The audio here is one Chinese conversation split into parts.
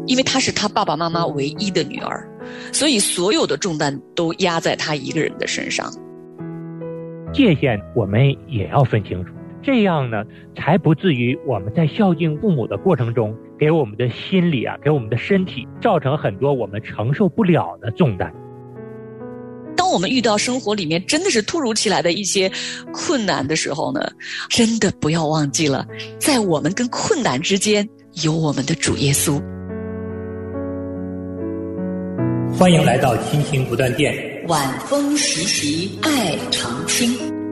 因为她是她爸爸妈妈唯一的女儿，所以所有的重担都压在她一个人的身上。 界限我们也要分清楚，这样呢才不至于我们在孝敬父母的过程中给我们的心理给我们的身体造成很多我们承受不了的重担。 当我们遇到生活里面真的是突如其来的一些困难的时候呢，真的不要忘记了，在我们跟困难之间有我们的主耶稣。 欢迎来到亲情不断电， 晚风习习，爱常青。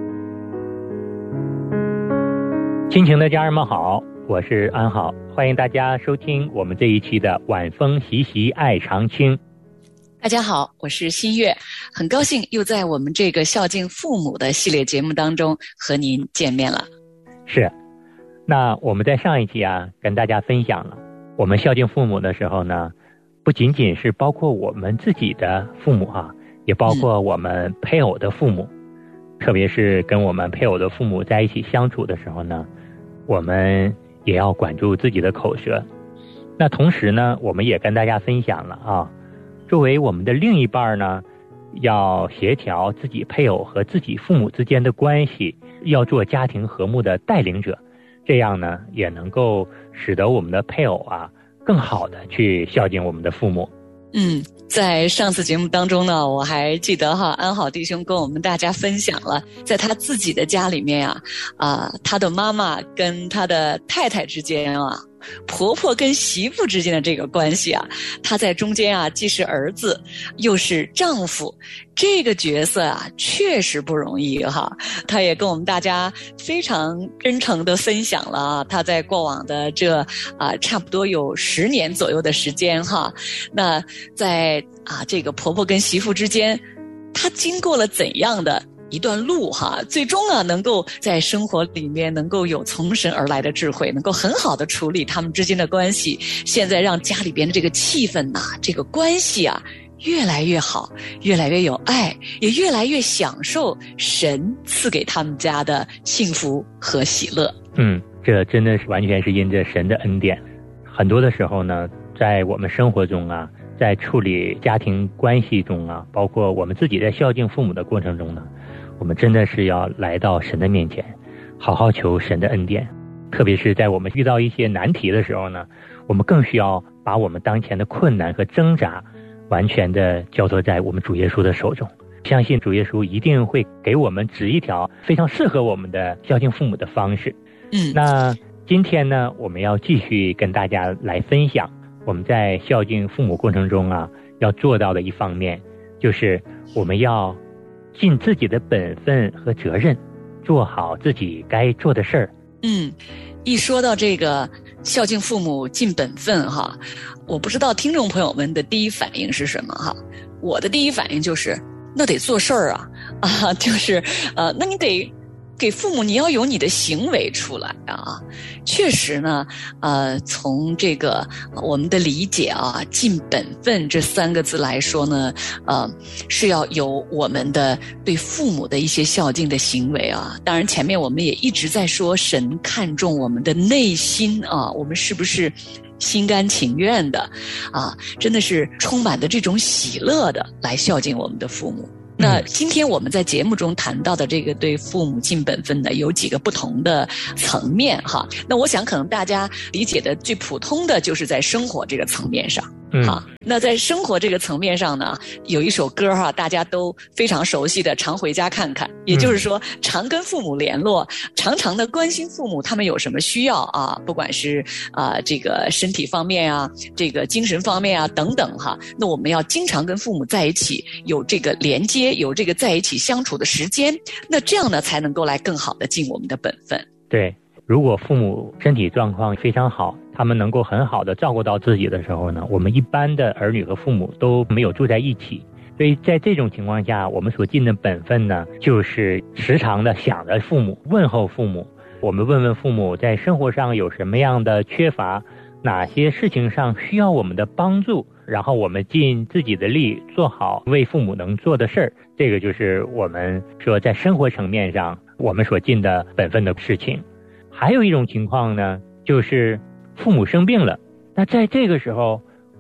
亲情的家人们好，我是安好，欢迎大家收听我们这一期的晚风习习，爱常青。 大家好，我是新月，很高兴又在我们这个孝敬父母的系列节目当中和您见面了。 是，那我们在上一期跟大家分享了，我们孝敬父母的时候呢，不仅仅是包括我们自己的父母也包括我们配偶的父母，特别是跟我们配偶的父母在一起相处的时候呢，我们也要管住自己的口舌。那同时呢，我们也跟大家分享了作为我们的另一半呢，要协调自己配偶和自己父母之间的关系，要做家庭和睦的带领者，这样呢也能够使得我们的配偶更好的去孝敬我们的父母。 在上次节目当中呢，我还记得安好弟兄跟我们大家分享了，在他自己的家里面他的妈妈跟他的太太之间婆婆跟媳妇之间的这个关系他在中间既是儿子又是丈夫，这个角色确实不容易他也跟我们大家非常真诚的分享了他在过往的这差不多有10年左右的时间那在这个婆婆跟媳妇之间，她经过了怎样的一段路最终能够在生活里面能够有从神而来的智慧，能够很好的处理他们之间的关系，现在让家里边的这个气氛这个关系越来越好，越来越有爱，也越来越享受神赐给他们家的幸福和喜乐。 这真的是完全是因着神的恩典。很多的时候呢，在我们生活中在处理家庭关系中包括我们自己在孝敬父母的过程中呢，我们真的是要来到神的面前，好好求神的恩典。特别是在我们遇到一些难题的时候呢，我们更需要把我们当前的困难和挣扎完全的交托在我们主耶稣的手中，相信主耶稣一定会给我们指一条非常适合我们的孝敬父母的方式。那今天呢，我们要继续跟大家来分享我们在孝敬父母过程中要做到的一方面，就是我们要尽自己的本分和责任，做好自己该做的事儿。 一说到这个孝敬父母尽本分我不知道听众朋友们的第一反应是什么我的第一反应就是那得做事儿就是那你得给父母你要有你的行为出来确实呢从这个我们的理解尽本分这3个字来说呢是要有我们的对父母的一些孝敬的行为当然前面我们也一直在说神看重我们的内心我们是不是心甘情愿的真的是充满的这种喜乐的来孝敬我们的父母。那今天我们在节目中谈到的这个对父母尽本分的有几个不同的层面那我想可能大家理解的最普通的就是在生活这个层面上那在生活这个层面上呢，有一首歌大家都非常熟悉的常回家看看，也就是说常跟父母联络，常常的关心父母他们有什么需要不管是这个身体方面这个精神方面等等那我们要经常跟父母在一起，有这个连接，有这个在一起相处的时间，那这样呢才能够来更好的尽我们的本分。 对，如果父母身体状况非常好，他们能够很好的照顾到自己的时候呢，我们一般的儿女和父母都没有住在一起，所以在这种情况下，我们所尽的本分呢，就是时常的想着父母，问候父母，我们问问父母在生活上有什么样的缺乏，哪些事情上需要我们的帮助，然后我们尽自己的力做好为父母能做的事儿，这个就是我们说在生活层面上我们所尽的本分的事情。还有一种情况呢，就是父母生病了，那在这个时候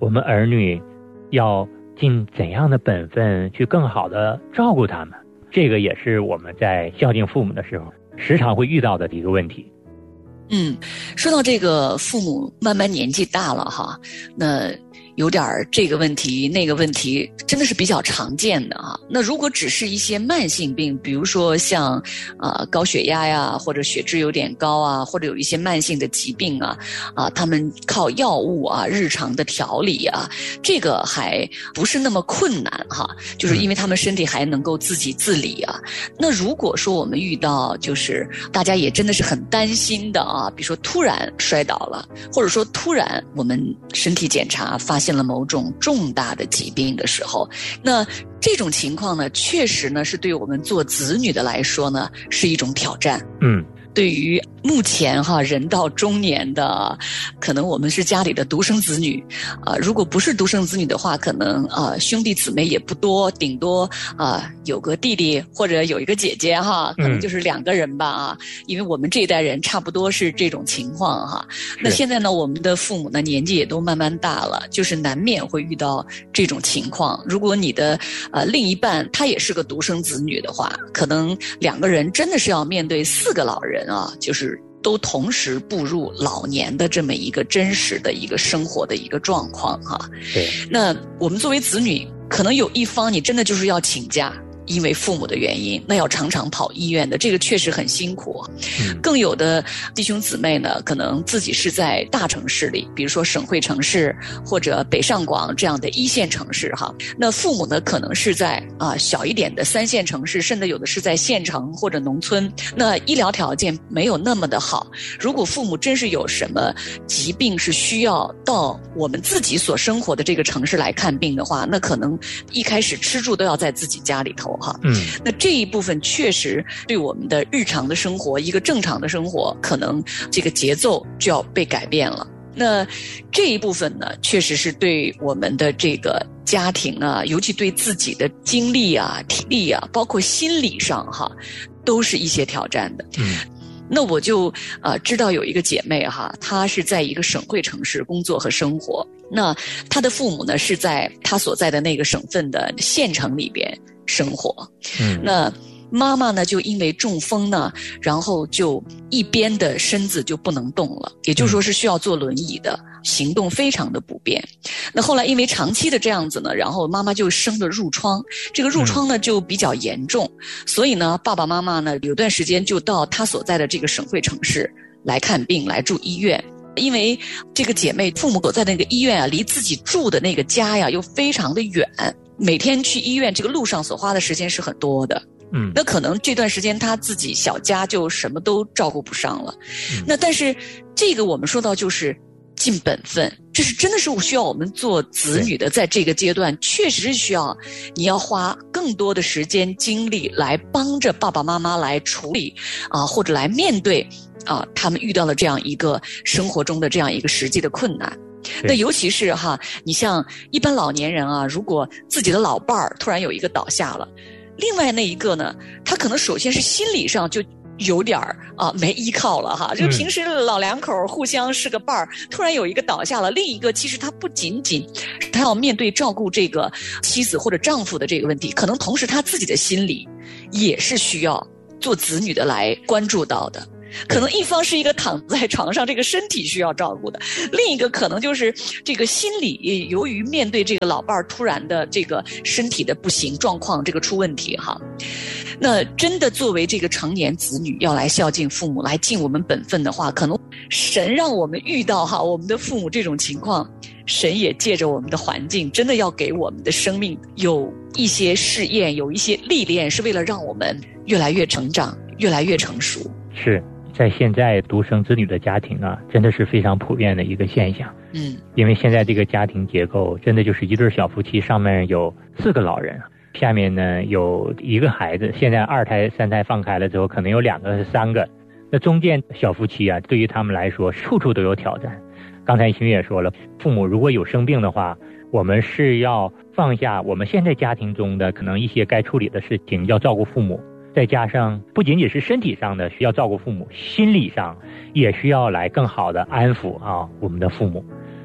我们儿女要尽怎样的本分去更好的照顾他们，这个也是我们在孝敬父母的时候时常会遇到的一个问题。 说到这个父母慢慢年纪大了哈，那有点这个问题那个问题真的是比较常见的啊。那如果只是一些慢性病，比如说像高血压呀，或者血脂有点高啊，或者有一些慢性的疾病啊，他们靠药物啊日常的调理啊，这个还不是那么困难哈，就是因为他们身体还能够自己自理啊。那如果说我们遇到就是大家也真的是很担心的啊，比如说突然摔倒了，或者说突然我们身体检查发现了某种重大的疾病的时候，那这种情况呢，确实呢是对我们做子女的来说呢是一种挑战。对于目前人到中年的，可能我们是家里的独生子女，如果不是独生子女的话，可能兄弟姊妹也不多，顶多有个弟弟或者有一个姐姐可能就是2个人吧因为我们这一代人差不多是这种情况那现在呢，我们的父母呢年纪也都慢慢大了，就是难免会遇到这种情况。如果你的另一半他也是个独生子女的话，可能2个人真的是要面对4个老人就是都同时步入老年的这么一个真实的一个生活的一个状况对， 那我们作为子女，可能有一方你真的就是要请假，因为父母的原因，那要常常跑医院的，这个确实很辛苦。更有的弟兄姊妹呢，可能自己是在大城市里，比如说省会城市或者北上广这样的1线城市那父母呢可能是在小一点的3线城市，甚至有的是在县城或者农村，那医疗条件没有那么的好。如果父母真是有什么疾病是需要到我们自己所生活的这个城市来看病的话，那可能一开始吃住都要在自己家里头那这一部分确实对我们的日常的生活，一个正常的生活，可能这个节奏就要被改变了。那这一部分呢，确实是对我们的这个家庭尤其对自己的精力体力包括心理上都是一些挑战的。那我就知道有一个姐妹她是在一个省会城市工作和生活，那她的父母呢是在她所在的那个省份的县城里边生活。那妈妈呢就因为中风呢，然后就一边的身子就不能动了，也就是说是需要坐轮椅的，行动非常的不便。那后来因为长期的这样子呢，然后妈妈就生了褥疮，这个褥疮呢就比较严重，所以呢爸爸妈妈呢有段时间就到他所在的这个省会城市来看病，来住医院。因为这个姐妹父母所在的那个医院离自己住的那个家又非常的远，每天去医院这个路上所花的时间是很多的。那可能这段时间他自己小家就什么都照顾不上了。那但是这个我们说到就是尽本分，这是真的是需要我们做子女的，在这个阶段确实是需要你要花更多的时间精力来帮着爸爸妈妈来处理或者来面对他们遇到了这样一个生活中的这样一个实际的困难。那尤其是你像一般老年人如果自己的老伴儿突然有一个倒下了，另外那一个呢，他可能首先是心理上就有点没依靠了就平时老两口互相是个伴儿，突然有一个倒下了，另一个其实他不仅仅他要面对照顾这个妻子或者丈夫的这个问题，可能同时他自己的心理也是需要做子女的来关注到的。可能一方是一个躺在床上这个身体需要照顾的，另一个可能就是这个心理由于面对这个老伴儿突然的这个身体的不行状况，这个出问题那真的作为这个成年子女要来孝敬父母，来尽我们本分的话，可能神让我们遇到我们的父母这种情况，神也借着我们的环境真的要给我们的生命有一些试验，有一些历练，是为了让我们越来越成长，越来越成熟。 是在现在独生子女的家庭真的是非常普遍的一个现象。因为现在这个家庭结构真的就是一对小夫妻，上面有4个老人，下面呢有1个孩子，现在2胎3胎放开了之后可能有2个3个，那中间小夫妻对于他们来说处处都有挑战。刚才星月也说了，父母如果有生病的话，我们是要放下我们现在家庭中的可能一些该处理的事情，要照顾父母，再加上不仅仅是身体上的需要照顾父母，心理上也需要来更好的安抚我们的父母。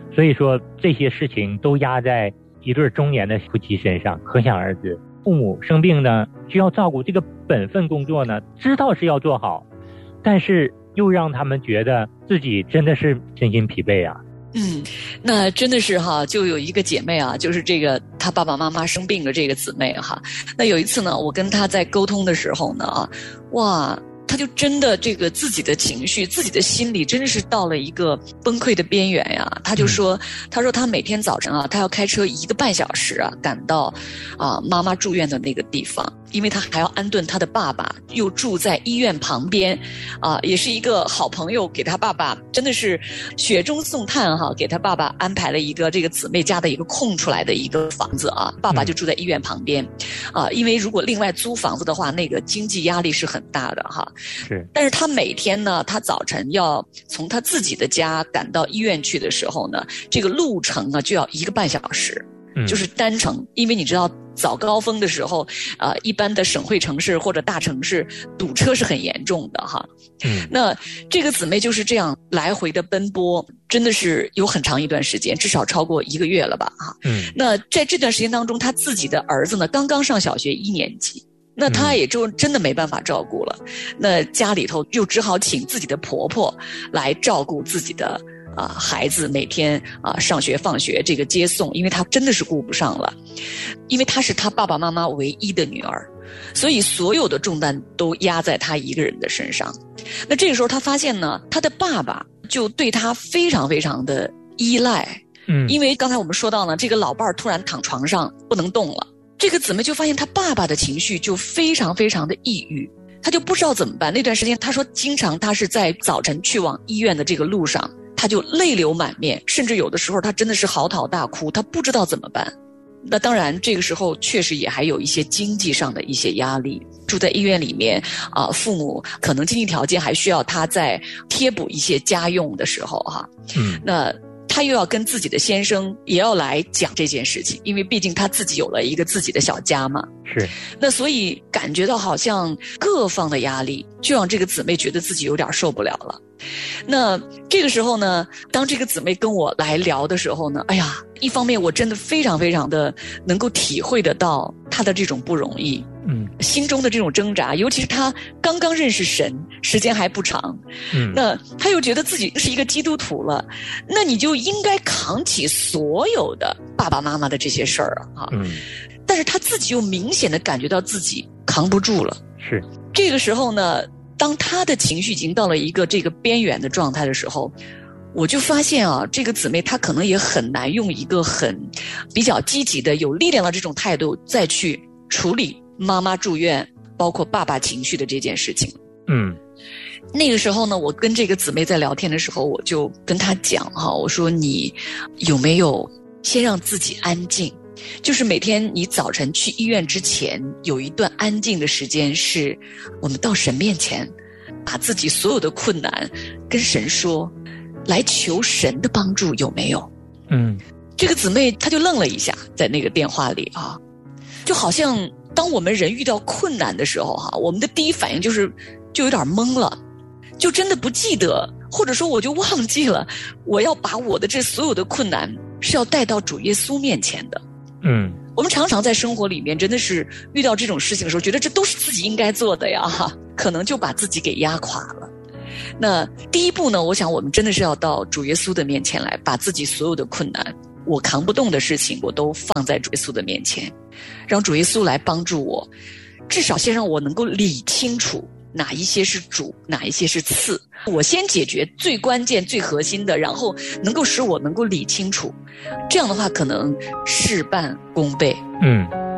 所以说这些事情都压在一对中年的夫妻身上，可想而知。父母生病呢，需要照顾，这个本分工作呢，知道是要做好，但是又让他们觉得自己真的是身心疲惫啊。 那真的是哈，就有一个姐妹啊，就是这个她爸爸妈妈生病的这个姊妹哈。那有一次呢，我跟她在沟通的时候呢，哇，她就真的这个自己的情绪、自己的心理真的是到了一个崩溃的边缘呀。她就说，她说她每天早晨啊，她要开车1个半小时啊，赶到妈妈住院的那个地方。因为他还要安顿他的爸爸，又住在医院旁边，也是一个好朋友给他爸爸真的是雪中送炭哈，给他爸爸安排了一个这个姊妹家的一个空出来的一个房子啊，爸爸就住在医院旁边，因为如果另外租房子的话，那个经济压力是很大的哈。 是， 但是他每天呢，他早晨要从他自己的家赶到医院去的时候呢，这个路程呢就要1个半小时。就是单程，因为你知道早高峰的时候，一般的省会城市或者大城市堵车是很严重的哈。那这个姊妹就是这样来回的奔波，真的是有很长一段时间，至少超过1个月了吧哈。那在这段时间当中，她自己的儿子呢刚刚上小学1年级。那她也就真的没办法照顾了，那家里头又只好请自己的婆婆来照顾自己的孩子每天上学放学这个接送，因为她真的是顾不上了，因为她是她爸爸妈妈唯一的女儿，所以所有的重担都压在她一个人的身上。那这个时候她发现呢，她的爸爸就对她非常非常的依赖，因为刚才我们说到呢，这个老伴儿突然躺床上不能动了，这个姊妹就发现她爸爸的情绪就非常非常的抑郁，她就不知道怎么办。那段时间她说经常她是在早晨去往医院的这个路上，他就泪流满面，甚至有的时候他真的是嚎啕大哭，他不知道怎么办。那当然这个时候确实也还有一些经济上的一些压力，住在医院里面父母可能经济条件还需要他再贴补一些家用的时候哈，那他又要跟自己的先生也要来讲这件事情，因为毕竟他自己有了一个自己的小家嘛。 是。 那所以感觉到好像各方的压力，就让这个姊妹觉得自己有点受不了了。那这个时候呢，当这个姊妹跟我来聊的时候呢，哎呀，一方面我真的非常非常的能够体会得到她的这种不容易，心中的这种挣扎，尤其是她刚刚认识神，时间还不长，那她又觉得自己是一个基督徒了，那你就应该扛起所有的爸爸妈妈的这些事儿啊，但是她自己又明显的感觉到自己扛不住了。 是。 这个时候呢，当她的情绪已经到了一个这个边缘的状态的时候，我就发现这个姊妹她可能也很难用一个很比较积极的有力量的这种态度再去处理妈妈住院包括爸爸情绪的这件事情。那个时候呢，我跟这个姊妹在聊天的时候，我就跟她讲我说你有没有先让自己安静，就是每天你早晨去医院之前有一段安静的时间，是我们到神面前把自己所有的困难跟神说，来求神的帮助，有没有？这个姊妹她就愣了一下，在那个电话里就好像当我们人遇到困难的时候我们的第一反应就有点懵了，就真的不记得，或者说我就忘记了我要把我的这所有的困难是要带到主耶稣面前的。我们常常在生活里面真的是遇到这种事情的时候，觉得这都是自己应该做的呀，可能就把自己给压垮了。那第一步呢，我想我们真的是要到主耶稣的面前来，把自己所有的困难，我扛不动的事情，我都放在主耶稣的面前，让主耶稣来帮助我，至少先让我能够理清楚哪一些是主，哪一些是次，我先解决最关键最核心的，然后能够使我能够理清楚，这样的话可能事半功倍。